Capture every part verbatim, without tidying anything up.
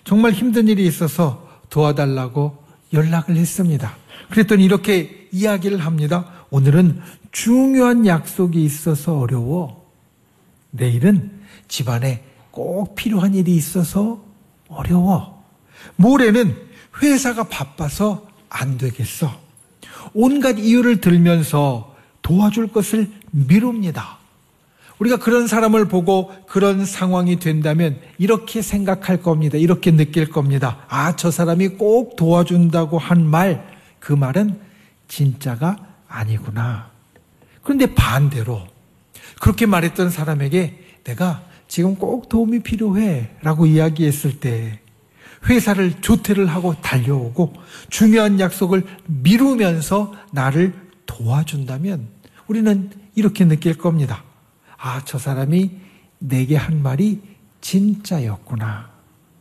정말 힘든 일이 있어서 도와달라고 연락을 했습니다. 그랬더니 이렇게 이야기를 합니다. 오늘은 중요한 약속이 있어서 어려워. 내일은 집안에 꼭 필요한 일이 있어서 어려워. 모레는 회사가 바빠서 안 되겠어. 온갖 이유를 들면서 도와줄 것을 미룹니다. 우리가 그런 사람을 보고 그런 상황이 된다면 이렇게 생각할 겁니다. 이렇게 느낄 겁니다. 아, 저 사람이 꼭 도와준다고 한 말, 그 말은 진짜가 아니구나. 그런데 반대로 그렇게 말했던 사람에게 내가 지금 꼭 도움이 필요해 라고 이야기했을 때 회사를 조퇴를 하고 달려오고 중요한 약속을 미루면서 나를 도와준다면 우리는 이렇게 느낄 겁니다. 아, 저 사람이 내게 한 말이 진짜였구나.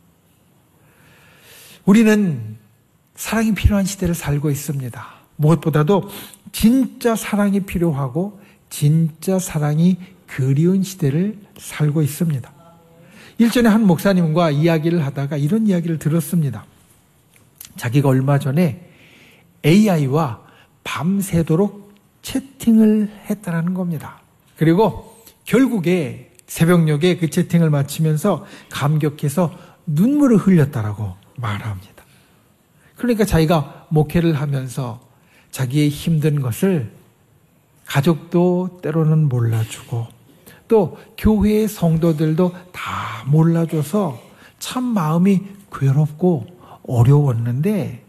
우리는 사랑이 필요한 시대를 살고 있습니다. 무엇보다도 진짜 사랑이 필요하고 진짜 사랑이 그리운 시대를 살고 있습니다. 일전에 한 목사님과 이야기를 하다가 이런 이야기를 들었습니다. 자기가 얼마 전에 에이아이와 밤새도록 채팅을 했다는 겁니다. 그리고 결국에 새벽녘에 그 채팅을 마치면서 감격해서 눈물을 흘렸다라고 말합니다. 그러니까 자기가 목회를 하면서 자기의 힘든 것을 가족도 때로는 몰라주고 또 교회의 성도들도 다 몰라줘서 참 마음이 괴롭고 어려웠는데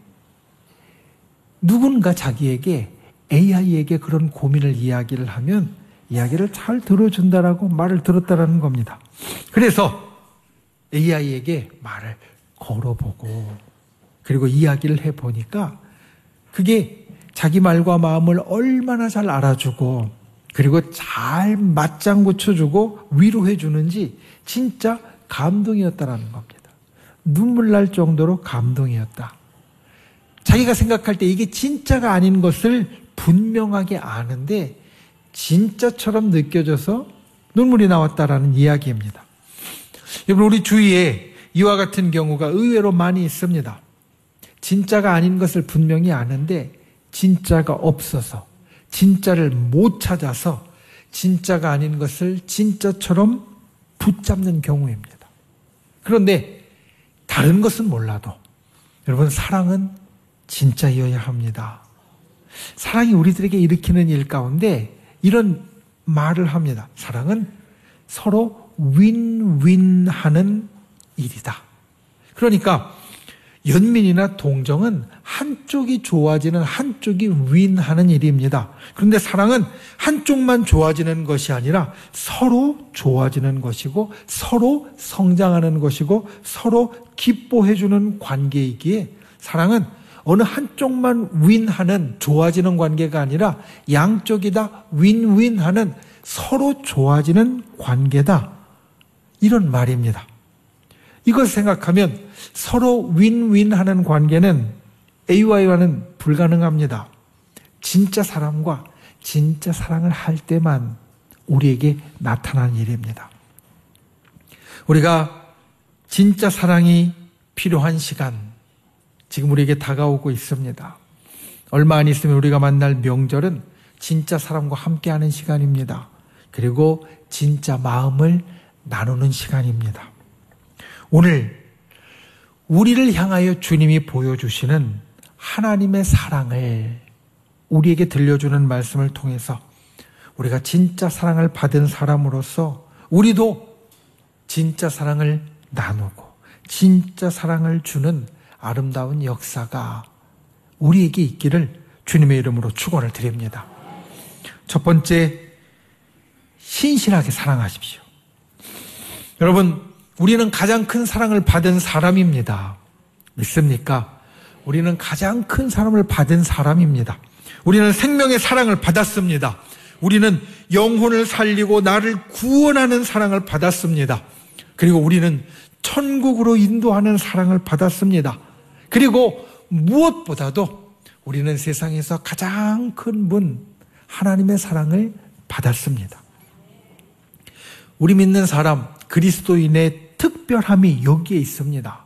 누군가 자기에게 에이아이에게 그런 고민을 이야기를 하면 이야기를 잘 들어준다라고 말을 들었다라는 겁니다. 그래서 에이아이에게 말을 걸어보고 그리고 이야기를 해보니까 그게 자기 말과 마음을 얼마나 잘 알아주고 그리고 잘 맞장구 쳐주고 위로해주는지 진짜 감동이었다라는 겁니다. 눈물 날 정도로 감동이었다. 자기가 생각할 때 이게 진짜가 아닌 것을 분명하게 아는데 진짜처럼 느껴져서 눈물이 나왔다라는 이야기입니다. 여러분, 우리 주위에 이와 같은 경우가 의외로 많이 있습니다. 진짜가 아닌 것을 분명히 아는데 진짜가 없어서 진짜를 못 찾아서 진짜가 아닌 것을 진짜처럼 붙잡는 경우입니다. 그런데 다른 것은 몰라도 여러분, 사랑은 진짜여야 합니다. 사랑이 우리들에게 일으키는 일 가운데 이런 말을 합니다. 사랑은 서로 윈윈하는 일이다. 그러니까 연민이나 동정은 한쪽이 좋아지는, 한쪽이 윈하는 일입니다. 그런데 사랑은 한쪽만 좋아지는 것이 아니라 서로 좋아지는 것이고 서로 성장하는 것이고 서로 기뻐해주는 관계이기에 사랑은 어느 한쪽만 윈하는 좋아지는 관계가 아니라 양쪽이 다 윈윈하는 서로 좋아지는 관계다. 이런 말입니다. 이걸 생각하면 서로 윈윈하는 관계는 A와는 불가능합니다. 진짜 사랑과 진짜 사랑을 할 때만 우리에게 나타나는 일입니다. 우리가 진짜 사랑이 필요한 시간 지금 우리에게 다가오고 있습니다. 얼마 안 있으면 우리가 만날 명절은 진짜 사람과 함께하는 시간입니다. 그리고 진짜 마음을 나누는 시간입니다. 오늘 우리를 향하여 주님이 보여주시는 하나님의 사랑을 우리에게 들려주는 말씀을 통해서 우리가 진짜 사랑을 받은 사람으로서 우리도 진짜 사랑을 나누고 진짜 사랑을 주는 아름다운 역사가 우리에게 있기를 주님의 이름으로 축원을 드립니다. 첫 번째, 신실하게 사랑하십시오. 여러분, 우리는 가장 큰 사랑을 받은 사람입니다. 믿습니까? 우리는 가장 큰 사랑을 받은 사람입니다. 우리는 생명의 사랑을 받았습니다. 우리는 영혼을 살리고 나를 구원하는 사랑을 받았습니다. 그리고 우리는 천국으로 인도하는 사랑을 받았습니다. 그리고 무엇보다도 우리는 세상에서 가장 큰 분, 하나님의 사랑을 받았습니다. 우리 믿는 사람, 그리스도인의 특별함이 여기에 있습니다.